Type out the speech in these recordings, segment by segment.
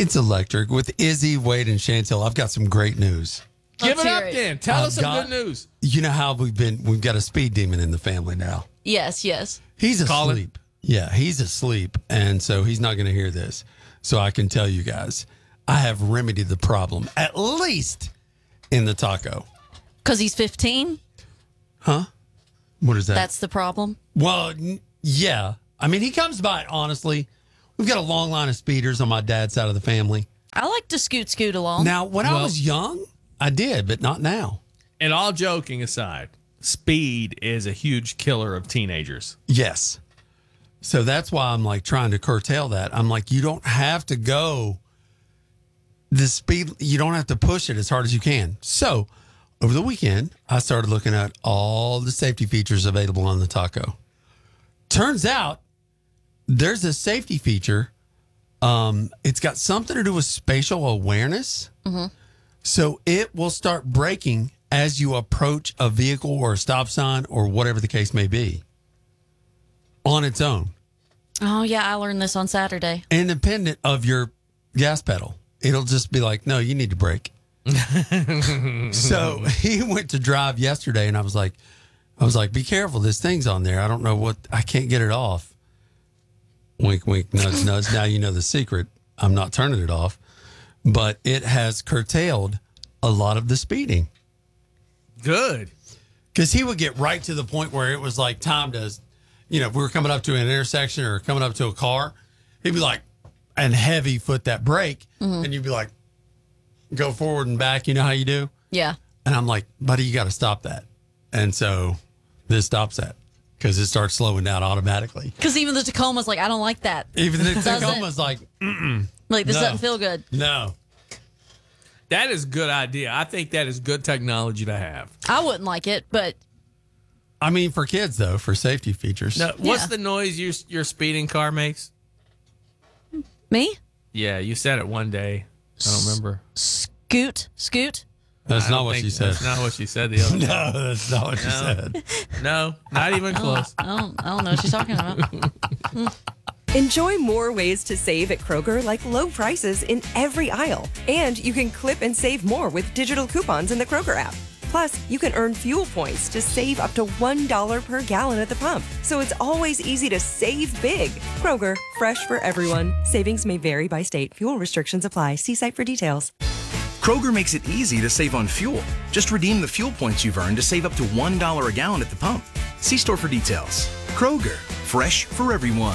It's electric. With Izzy, Wade, and Chantel, I've got some great news. Give Let's it hear up, it. Dan. Tell us some good news. You know how we've got a speed demon in the family now. Yes, yes. He's Colin? asleep. Yeah, he's asleep. And so he's not going to hear this. So I can tell you guys, I have remedied the problem, at least in the taco. Because he's 15? Huh? What is that? That's the problem? Well, yeah. I mean, he comes by, honestly. We've got a long line of speeders on my dad's side of the family. I like to scoot along. Now, when I was young, I did, but not now. And all joking aside, speed is a huge killer of teenagers. Yes. So that's why I'm like trying to curtail that. I'm like, you don't have to go the speed, you don't have to push it as hard as you can. So over the weekend, I started looking at all the safety features available on the taco. Turns out there's a safety feature. It's got something to do with spatial awareness. Mm-hmm. So it will start braking as you approach a vehicle or a stop sign or whatever the case may be on its own. Oh, yeah, I learned this on Saturday. Independent of your gas pedal. It'll just be like, no, you need to brake. So he went to drive yesterday and I was like, be careful. This thing's on there. I don't know I can't get it off. Wink, wink, nudge, nudge. Now you know the secret. I'm not turning it off. But it has curtailed a lot of the speeding. Good. Because he would get right to the point where it was like time to, if we were coming up to an intersection or coming up to a car, he'd be like, and heavy foot that brake. Mm-hmm. And you'd be like, go forward and back. You know how you do? Yeah. And I'm like, buddy, you got to stop that. And so this stops that because it starts slowing down automatically. Because even the Tacoma's like, I don't like that. Even the Tacoma's like, like, this doesn't feel good. No. That is a good idea. I think that is good technology to have. I wouldn't like it, but. I mean, for kids, though, for safety features. Now, what's the noise your speeding car makes? Me? Yeah, you said it one day. I don't remember. Scoot? That's not what she said. That's not what she said the other day. No, that's not what she said. No, not even close. I don't know what she's talking about. Enjoy more ways to save at Kroger, like low prices in every aisle. And you can clip and save more with digital coupons in the Kroger app. Plus, you can earn fuel points to save up to $1 per gallon at the pump. So it's always easy to save big. Kroger, fresh for everyone. Savings may vary by state. Fuel restrictions apply. See site for details. Kroger makes it easy to save on fuel. Just redeem the fuel points you've earned to save up to $1 a gallon at the pump. See store for details. Kroger, fresh for everyone.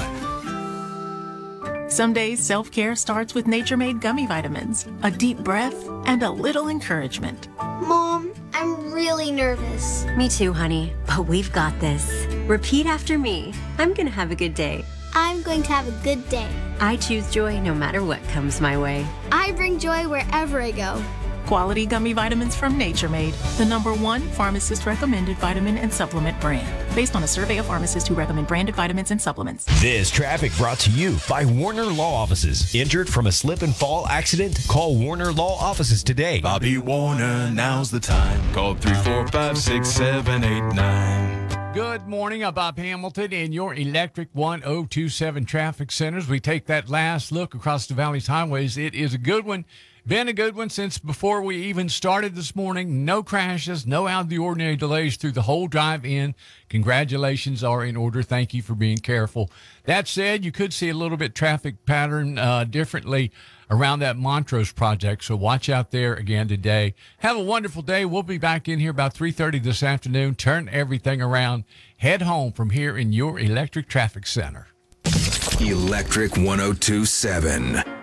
Some days, self-care starts with Nature Made gummy vitamins, a deep breath, and a little encouragement. Mom, I'm really nervous. Me too, honey, but we've got this. Repeat after me. I'm going to have a good day. I'm going to have a good day. I choose joy no matter what comes my way. I bring joy wherever I go. Quality gummy vitamins from Nature Made, the #1 pharmacist-recommended vitamin and supplement brand. Based on a survey of pharmacists who recommend branded vitamins and supplements. This traffic brought to you by Warner Law Offices. Injured from a slip and fall accident? Call Warner Law Offices today. Bobby Warner, now's the time. Call 345-6789. Good morning. I'm Bob Hamilton in your Electric 1027 traffic centers. We take that last look across the Valley's highways. It is a good one. Been a good one since before we even started this morning. No crashes, no out of the ordinary delays through the whole drive in. Congratulations are in order. Thank you for being careful. That said, you could see a little bit traffic pattern differently around that Montrose project. So watch out there again today. Have a wonderful day. We'll be back in here about 3:30 this afternoon. Turn everything around. Head home from here in your electric traffic center. Electric 1027.